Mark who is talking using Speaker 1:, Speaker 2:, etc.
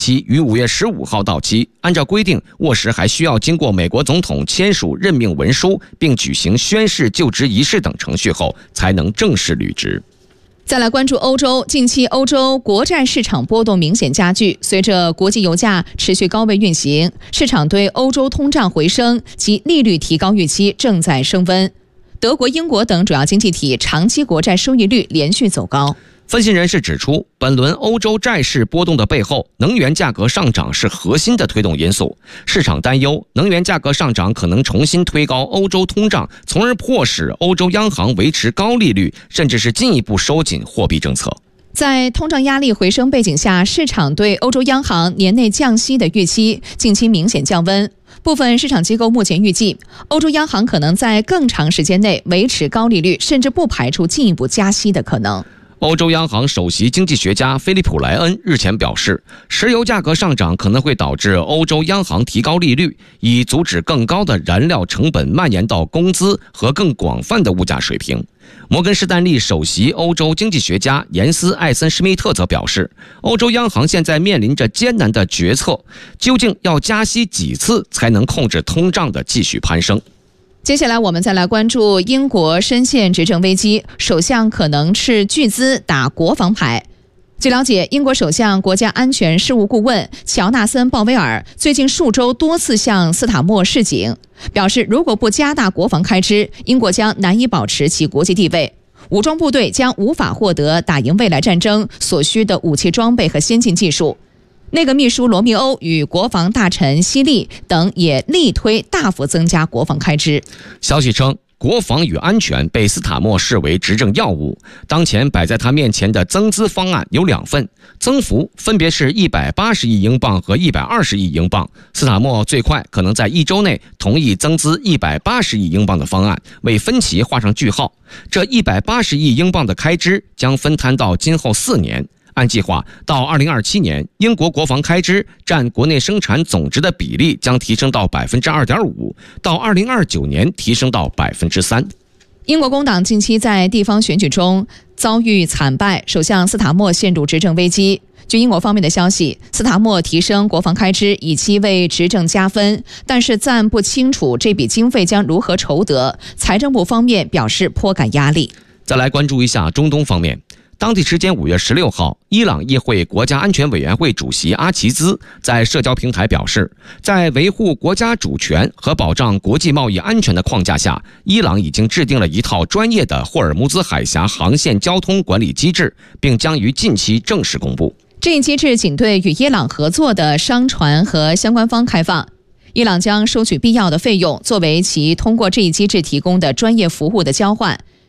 Speaker 1: 其于5月15号到期。按照规定，沃什还需要经过美国总统签署任命文书，并举行宣誓就职仪式等程序后，才能正式履职。
Speaker 2: 再来关注欧洲，近期欧洲国债市场波动明显加剧，随着国际油价持续高位运行，市场对欧洲通胀回升及利率提高预期正在升温。德国、英国等主要经济体长期国债收益率连续走高。
Speaker 1: 分析人士指出，本轮欧洲债市波动的背后，能源价格上涨是核心的推动因素。市场担忧能源价格上涨可能重新推高欧洲通胀，从而迫使欧洲央行维持高利率，甚至是进一步收紧货币政策。
Speaker 2: 在通胀压力回升背景下，市场对欧洲央行年内降息的预期近期明显降温。部分市场机构目前预计，欧洲央行可能在更长时间内维持高利率，甚至不排除进一步加息的可能。
Speaker 1: 欧洲央行首席经济学家菲利普·莱恩日前表示，石油价格上涨可能会导致欧洲央行提高利率，以阻止更高的燃料成本蔓延到工资和更广泛的物价水平。摩根士丹利首席欧洲经济学家严斯·艾森施密特则表示，欧洲央行现在面临着艰难的决策，究竟要加息几次才能控制通胀的继续攀升。
Speaker 2: 接下来我们再来关注英国深陷执政危机，首相可能斥巨资打国防牌。据了解，英国首相国家安全事务顾问乔纳森·鲍威尔最近数周多次向斯塔默示警，表示如果不加大国防开支，英国将难以保持其国际地位，武装部队将无法获得打赢未来战争所需的武器装备和先进技术。内阁秘书罗密欧与国防大臣希利等也力推大幅增加国防开支。
Speaker 1: 消息称，国防与安全被斯塔默视为执政要务。当前摆在他面前的增资方案有2份，增幅分别是180亿英镑和120亿英镑。斯塔默最快可能在1周内同意增资180亿英镑的方案，为分歧画上句号。这180亿英镑的开支将分摊到今后4年。按计划，到2027年，英国国防开支占国内生产总值的比例将提升到 2.5%， 到2029年提升到 3%。
Speaker 2: 英国工党近期在地方选举中遭遇惨败，首相斯塔默陷入执政危机。据英国方面的消息，斯塔默提升国防开支以期为执政加分，但是暂不清楚这笔经费将如何筹得。财政部方面表示颇感压力。
Speaker 1: 再来关注一下中东方面。当地时间5月16号，伊朗议会国家安全委员会主席阿齐兹在社交平台表示，在维护国家主权和保障国际贸易安全的框架下，伊朗已经制定了一套专业的霍尔木兹海峡航线交通管理机制，并将于近期正式公布。
Speaker 2: 这一机制仅对与伊朗合作的商船和相关方开放，伊朗将收取必要的费用，作为其通过这一机制提供的专业服务的交换。